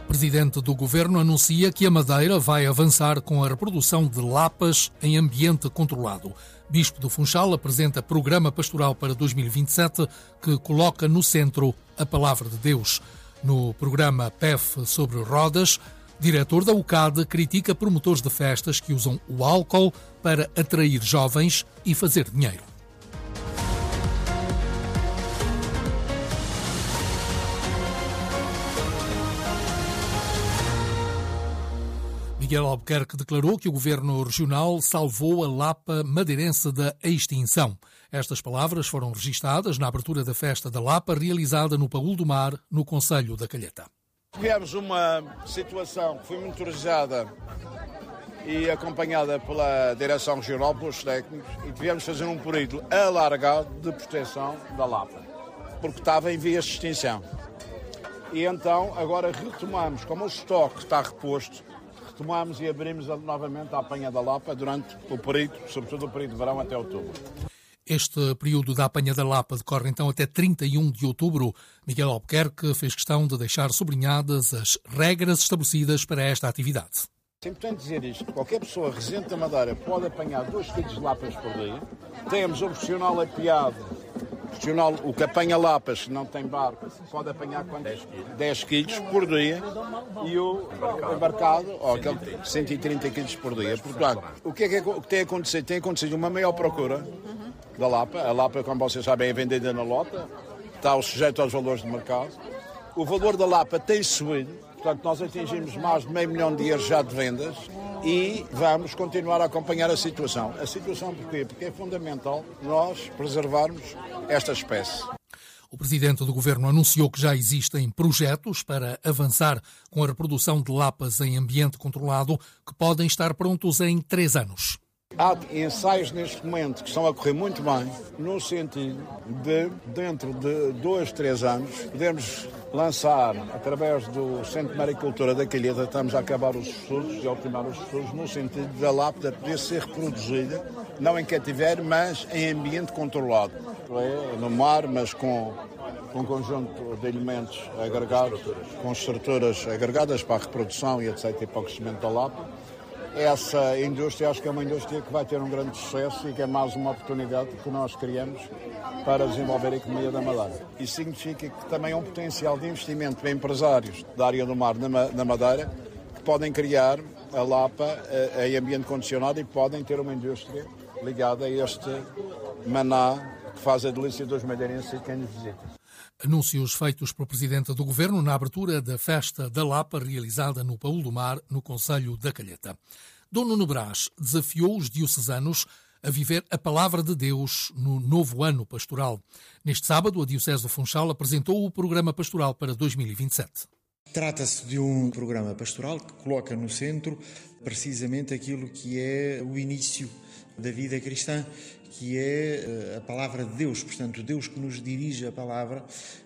O presidente do Governo anuncia que a Madeira vai avançar com a reprodução de lapas em ambiente controlado. Bispo do Funchal apresenta programa pastoral para 2027 que coloca no centro a Palavra de Deus. No programa PEF sobre rodas, diretor da UCAD critica promotores de festas que usam o álcool para atrair jovens e fazer dinheiro. Miguel Albuquerque declarou que o Governo Regional salvou a Lapa madeirense da extinção. Estas palavras foram registadas na abertura da Festa da Lapa, realizada no Paúl do Mar, no concelho da Calheta. Tivemos uma situação que foi monitorizada e acompanhada pela Direção Regional, pelos técnicos, e tivemos de fazer um período alargado de proteção da Lapa, porque estava em vias de extinção. E então, agora retomamos, como o estoque está reposto, retomamos e abrimos novamente a apanha da Lapa durante o período, sobretudo o período de verão até outubro. Este período da apanha da Lapa decorre então até 31 de outubro. Miguel Albuquerque fez questão de deixar sublinhadas as regras estabelecidas para esta atividade. É importante dizer isto, qualquer pessoa residente da Madeira pode apanhar 2 quilos de lapas por dia. Temos o profissional apiado, o que apanha lapas, se não tem barco, pode apanhar 10 quilos por dia, e o embarcado, aquele 130 quilos por dia. Portanto, o que tem acontecido? Tem acontecido uma maior procura da lapa. A lapa, como vocês sabem, é vendida na lota, está sujeito aos valores de mercado. O valor da lapa tem subido. Portanto, nós atingimos mais de €500 mil já de vendas e vamos continuar a acompanhar a situação. A situação porquê? Porque é fundamental nós preservarmos esta espécie. O presidente do Governo anunciou que já existem projetos para avançar com a reprodução de lapas em ambiente controlado que podem estar prontos em 3 anos. Há ensaios neste momento que estão a correr muito bem, no sentido de, dentro de 2, 3 anos, podermos lançar, através do Centro de Maricultura da Calheta, estamos a acabar os estudos e a ultimar os estudos, no sentido da lapa poder ser reproduzida, não em cativeiro, mas em ambiente controlado. É, no mar, mas com um conjunto de elementos agregados, com estruturas agregadas para a reprodução e etc. e para o crescimento da lapa. Essa indústria, acho que é uma indústria que vai ter um grande sucesso e que é mais uma oportunidade que nós criamos para desenvolver a economia da Madeira. Isso significa que também é um potencial de investimento para empresários da área do mar na Madeira que podem criar a Lapa em ambiente condicionado e podem ter uma indústria ligada a este maná que faz a delícia dos madeirenses e quem nos visita. Anúncios feitos pelo presidente do Governo na abertura da Festa da Lapa, realizada no Paúl do Mar, no concelho da Calheta. Dom Nuno Brás desafiou os diocesanos a viver a Palavra de Deus no novo ano pastoral. Neste sábado, a Diocese do Funchal apresentou o programa pastoral para 2027. Trata-se de um programa pastoral que coloca no centro precisamente aquilo que é o início da vida cristã, que é a Palavra de Deus, portanto, Deus que nos dirige a Palavra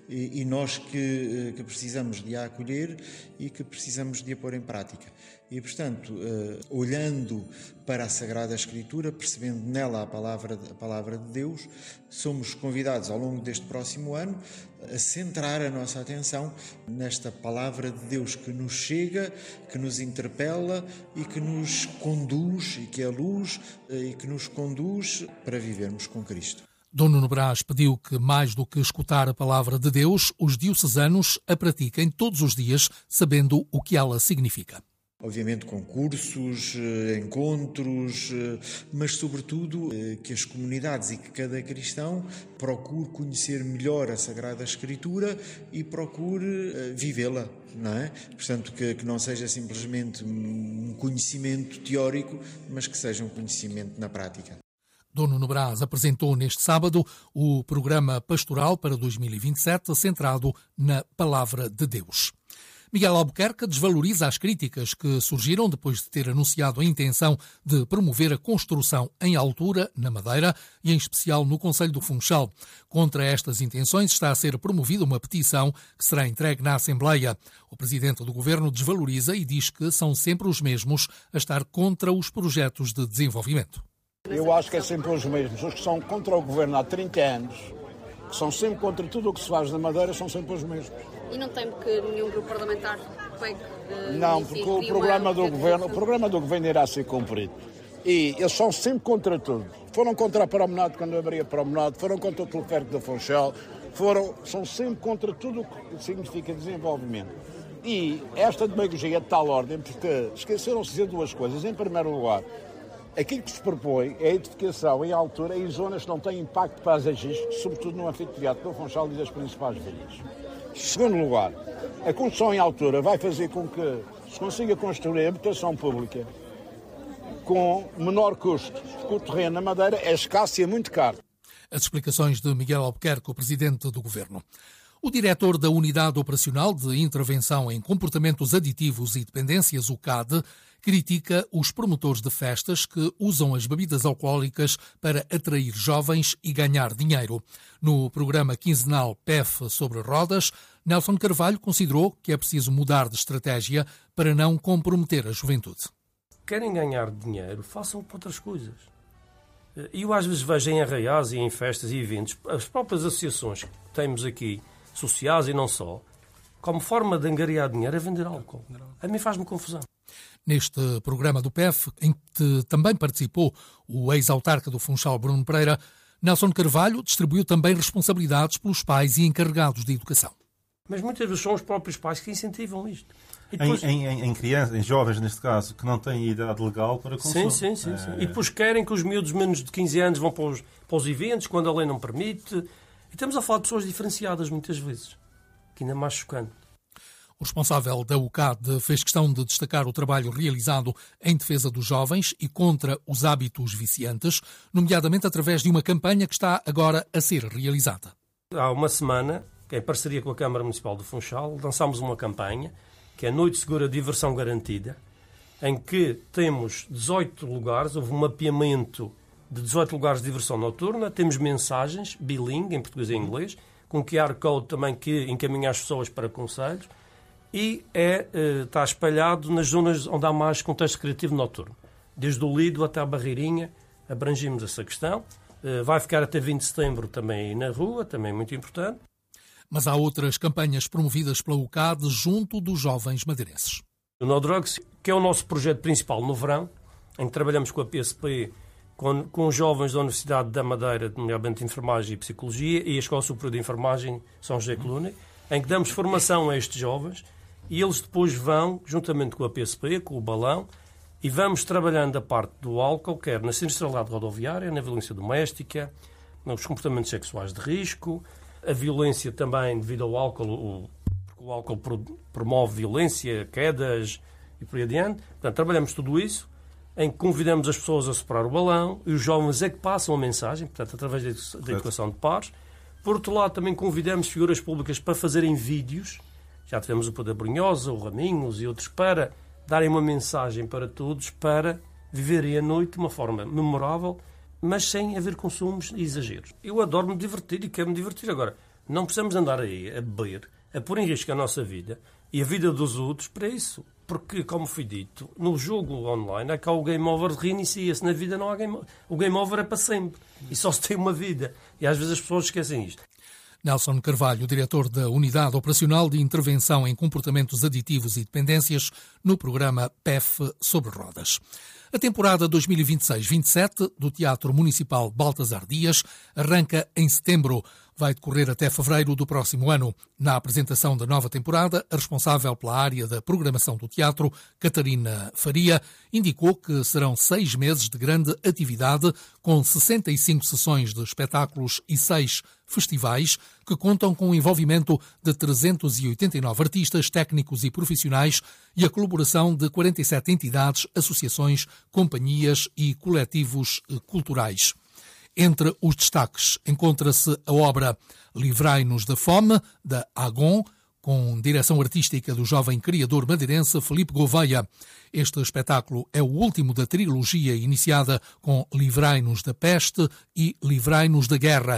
e nós que precisamos de a acolher e que precisamos de a pôr em prática. E, portanto, olhando para a Sagrada Escritura, percebendo nela a palavra de Deus, somos convidados ao longo deste próximo ano a centrar a nossa atenção nesta Palavra de Deus que nos chega, que nos interpela e que nos conduz, e que é luz, e que nos conduz para vivermos com Cristo. Dom Nuno Brás pediu que, mais do que escutar a Palavra de Deus, os diocesanos a pratiquem todos os dias, sabendo o que ela significa. Obviamente com cursos, encontros, mas sobretudo que as comunidades e que cada cristão procure conhecer melhor a Sagrada Escritura e procure vivê-la, não é? Portanto, que não seja simplesmente um conhecimento teórico, mas que seja um conhecimento na prática. Dom Nuno Brás apresentou neste sábado o programa pastoral para 2027, centrado na Palavra de Deus. Miguel Albuquerque desvaloriza as críticas que surgiram depois de ter anunciado a intenção de promover a construção em altura, na Madeira, e em especial no concelho do Funchal. Contra estas intenções está a ser promovida uma petição que será entregue na Assembleia. O presidente do Governo desvaloriza e diz que são sempre os mesmos a estar contra os projetos de desenvolvimento. Eu acho que é sempre os mesmos. Os que são contra o Governo há 30 anos que são sempre contra tudo o que se faz na Madeira, são sempre os mesmos. E não tem que nenhum grupo parlamentar pegue... Não, porque o programa do governo irá ser cumprido. E eles são sempre contra tudo. Foram contra a promenade quando abria a promenade, foram contra o teleférico da Funchal, são sempre contra tudo o que significa desenvolvimento. E esta demagogia é de tal ordem, porque esqueceram-se de dizer duas coisas. Em primeiro lugar, aquilo que se propõe é a edificação em altura em zonas que não têm impacto paisagístico, sobretudo no anfiteatro do Funchal e das principais vilas. Em segundo lugar, a construção em altura vai fazer com que se consiga construir a habitação pública com menor custo, porque o terreno na Madeira é escasso e é muito caro. As explicações de Miguel Albuquerque, o presidente do Governo. O diretor da Unidade Operacional de Intervenção em Comportamentos Aditivos e Dependências, o CAD, critica os promotores de festas que usam as bebidas alcoólicas para atrair jovens e ganhar dinheiro. No programa quinzenal PEF sobre rodas, Nelson Carvalho considerou que é preciso mudar de estratégia para não comprometer a juventude. Querem ganhar dinheiro, façam por outras coisas. E eu às vezes vejo em arraiais e em festas e eventos, as próprias associações que temos aqui, sociais e não só, como forma de angariar dinheiro é vender álcool. A mim faz-me confusão. Neste programa do PEF, em que também participou o ex-autarca do Funchal, Bruno Pereira, Nelson Carvalho distribuiu também responsabilidades pelos pais e encarregados de educação. Mas muitas vezes são os próprios pais que incentivam isto. E depois... em crianças, em jovens, neste caso, que não têm idade legal para consumo. Sim. E depois querem que os miúdos menos de 15 anos vão para os eventos, quando a lei não permite. E estamos a falar de pessoas diferenciadas, muitas vezes. Que ainda é mais chocante. O responsável da UCAD fez questão de destacar o trabalho realizado em defesa dos jovens e contra os hábitos viciantes, nomeadamente através de uma campanha que está agora a ser realizada. Há uma semana, em parceria com a Câmara Municipal do Funchal, lançámos uma campanha que é Noite Segura Diversão Garantida, em que temos 18 lugares, houve um mapeamento de 18 lugares de diversão noturna, temos mensagens bilingue, em português e em inglês, com QR Code também que encaminha as pessoas para conselhos, e está espalhado nas zonas onde há mais contexto recreativo noturno. Desde o Lido até a Barreirinha, abrangimos essa questão. Vai ficar até 20 de setembro também aí na rua, também muito importante. Mas há outras campanhas promovidas pela UCAD junto dos jovens madeirenses. O No Drugs, que é o nosso projeto principal no verão, em que trabalhamos com a PSP, com os jovens da Universidade da Madeira, nomeadamente de Enfermagem e Psicologia, e a Escola Superior de Enfermagem São José Coluna, em que damos formação a estes jovens e eles depois vão, juntamente com a PSP, com o balão, e vamos trabalhando a parte do álcool, quer na sinistralidade rodoviária, na violência doméstica, nos comportamentos sexuais de risco, a violência também devido ao álcool, porque o álcool promove violência, quedas e por aí adiante. Portanto, trabalhamos tudo isso, em que convidamos as pessoas a soprar o balão e os jovens é que passam a mensagem, portanto, através da educação de pares. Por outro lado, também convidamos figuras públicas para fazerem vídeos. Já tivemos o Poder Brunhosa, o Raminhos e outros, para darem uma mensagem para todos, para viverem a noite de uma forma memorável, mas sem haver consumos e exageros. Eu adoro me divertir e quero me divertir. Agora, não precisamos andar aí a beber, a pôr em risco a nossa vida e a vida dos outros para isso. Porque, como foi dito, no jogo online, cá o game over reinicia-se. Na vida não há game over. O game over é para sempre. E só se tem uma vida. E às vezes as pessoas esquecem isto. Nelson Carvalho, diretor da Unidade Operacional de Intervenção em Comportamentos Aditivos e Dependências, no programa PEF sobre rodas. A temporada 2026-27 do Teatro Municipal Baltasar Dias arranca em setembro. Vai decorrer até fevereiro do próximo ano. Na apresentação da nova temporada, a responsável pela área da programação do teatro, Catarina Faria, indicou que serão 6 meses de grande atividade, com 65 sessões de espetáculos e 6 festivais, que contam com o envolvimento de 389 artistas, técnicos e profissionais e a colaboração de 47 entidades, associações, companhias e coletivos culturais. Entre os destaques encontra-se a obra Livrai-nos da Fome, da Agon, com direção artística do jovem criador madeirense Filipe Gouveia. Este espetáculo é o último da trilogia iniciada com Livrai-nos da Peste e Livrai-nos da Guerra,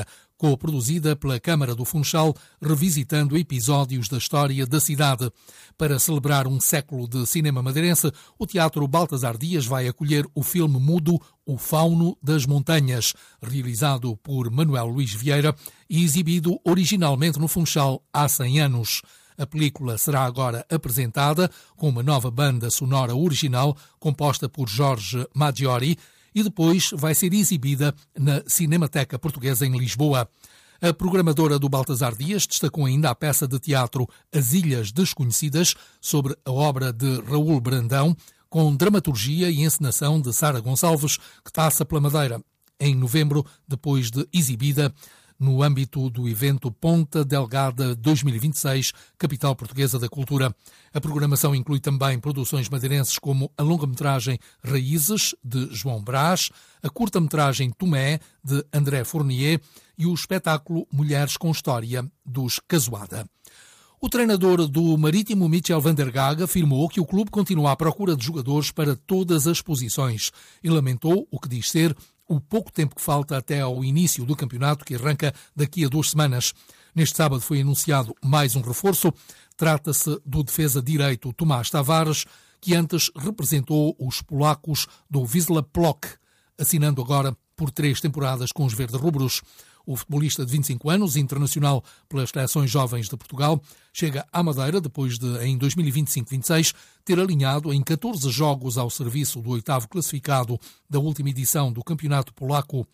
co-produzida pela Câmara do Funchal, revisitando episódios da história da cidade. Para celebrar um século de cinema madeirense, o Teatro Baltasar Dias vai acolher o filme mudo O Fauno das Montanhas, realizado por Manuel Luís Vieira e exibido originalmente no Funchal há 100 anos. A película será agora apresentada com uma nova banda sonora original composta por Jorge Maggiori e depois vai ser exibida na Cinemateca Portuguesa em Lisboa. A programadora do Baltasar Dias destacou ainda a peça de teatro As Ilhas Desconhecidas, sobre a obra de Raul Brandão, com dramaturgia e encenação de Sara Gonçalves, que passa pela Madeira em novembro, depois de exibida no âmbito do evento Ponta Delgada 2026, Capital Portuguesa da Cultura. A programação inclui também produções madeirenses como a longa-metragem Raízes, de João Brás, a curta-metragem Tomé, de André Fournier, e o espetáculo Mulheres com História, dos Casoada. O treinador do Marítimo, Michel van der Gaag, afirmou que o clube continua à procura de jogadores para todas as posições e lamentou o que diz ser o pouco tempo que falta até ao início do campeonato, que arranca daqui a 2 semanas. Neste sábado foi anunciado mais um reforço. Trata-se do defesa direito Tomás Tavares, que antes representou os polacos do Wisła Płock, assinando agora por 3 temporadas com os verde-rubros. O futebolista de 25 anos, internacional pelas seleções jovens de Portugal, chega à Madeira depois de, em 2025-26, ter alinhado em 14 jogos ao serviço do 8º classificado da última edição do Campeonato Polaco.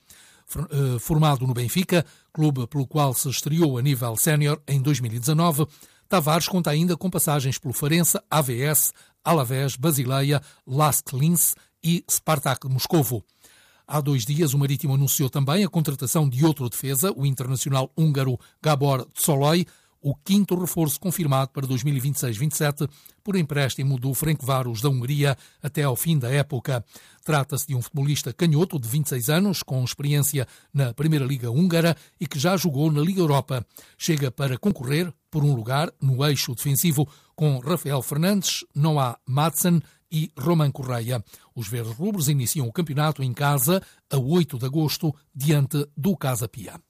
Formado no Benfica, clube pelo qual se estreou a nível sénior em 2019, Tavares conta ainda com passagens pelo Farense, AVS, Alavés, Basileia, Lask Linz e Spartak Moscovo. Há 2 dias, o Marítimo anunciou também a contratação de outro defesa, o internacional húngaro Gábor Szalai, o 5º reforço confirmado para 2026-27 por empréstimo do Ferencváros da Hungria até ao fim da época. Trata-se de um futebolista canhoto de 26 anos, com experiência na Primeira Liga Húngara e que já jogou na Liga Europa. Chega para concorrer por um lugar no eixo defensivo com Rafael Fernandes, Noah Madsen e Roman Correia. Os verdes-rubros iniciam o campeonato em casa a 8 de agosto, diante do Casa Pia.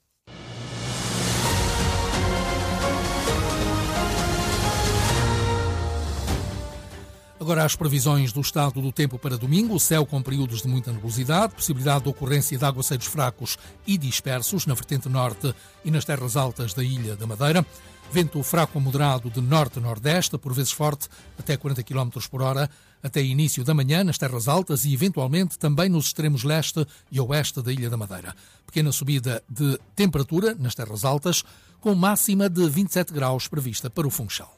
Agora as previsões do estado do tempo para domingo. O céu com períodos de muita nebulosidade, possibilidade de ocorrência de aguaceiros fracos e dispersos na vertente norte e nas terras altas da Ilha da Madeira. Vento fraco a moderado de norte-nordeste, por vezes forte, até 40 km por hora, até início da manhã nas terras altas e, eventualmente, também nos extremos leste e oeste da Ilha da Madeira. Pequena subida de temperatura nas terras altas, com máxima de 27 graus prevista para o Funchal.